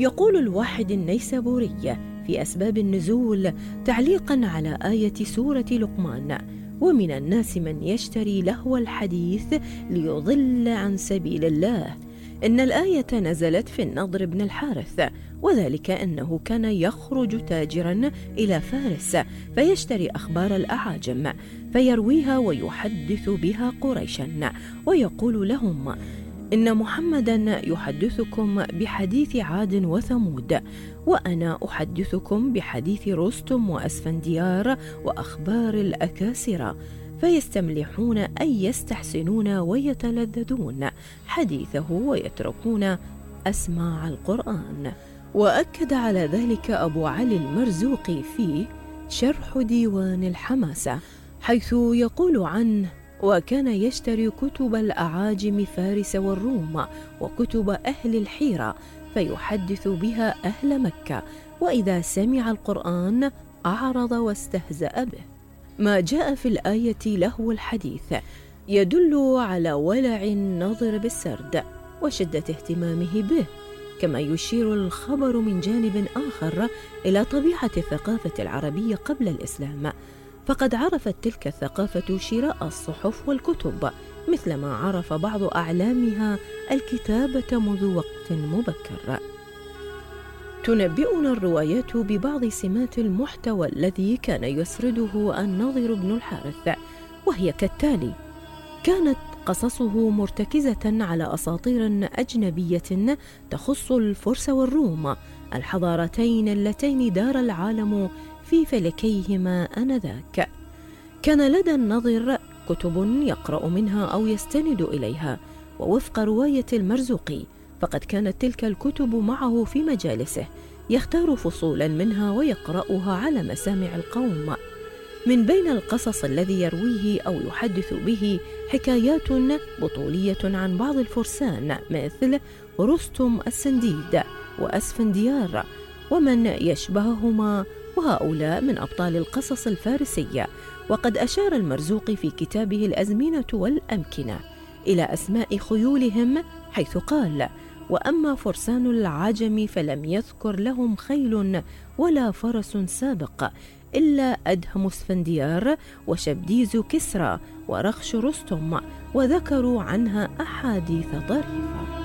يقول الواحد النيسابوري في أسباب النزول تعليقا على آية سورة لقمان: ومن الناس من يشتري لهو الحديث ليضل عن سبيل الله، إن الآية نزلت في النضر بن الحارث، وذلك أنه كان يخرج تاجرا إلى فارس فيشتري أخبار الأعاجم فيرويها ويحدث بها قريشا، ويقول لهم: إن محمدا يحدثكم بحديث عاد وثمود، وأنا أحدثكم بحديث رستم وأسفنديار وأخبار الأكاسرة، فيستملحون أي يستحسنون ويتلذذون حديثه ويتركون أسماع القرآن. وأكد على ذلك أبو علي المرزوقي في شرح ديوان الحماسة، حيث يقول عنه: وكان يشتري كتب الأعاجم فارس والروم وكتب أهل الحيرة فيحدث بها أهل مكة، وإذا سمع القرآن أعرض واستهزأ به. ما جاء في الآية لهو الحديث يدل على ولع الناظر بالسرد وشدة اهتمامه به، كما يشير الخبر من جانب آخر إلى طبيعة الثقافة العربية قبل الإسلام، فقد عرفت تلك الثقافة شراء الصحف والكتب، مثلما عرف بعض أعلامها الكتابة منذ وقت مبكر. تنبئنا الروايات ببعض سمات المحتوى الذي كان يسرده الناظر بن الحارث، وهي كالتالي: كانت قصصه مرتكزة على أساطير أجنبية تخص الفرس والروم، الحضارتين اللتين دار العالم في فلكيهما آنذاك. كان لدى الناظر كتب يقرأ منها أو يستند إليها، ووفق رواية المرزوقي فقد كانت تلك الكتب معه في مجالسه، يختار فصولا منها ويقرأها على مسامع القوم. من بين القصص الذي يرويه أو يحدث به حكايات بطولية عن بعض الفرسان مثل رستم السنديد وأسفنديار ومن يشبههما، وهؤلاء من أبطال القصص الفارسية. وقد أشار المرزوقي في كتابه الأزمنة والأمكنة إلى أسماء خيولهم، حيث قال: وأما فرسان العجم فلم يذكر لهم خيل ولا فرس سابق إلا أدهم اسفنديار وشبديز كسرى ورخش رستم، وذكروا عنها أحاديث طريفة.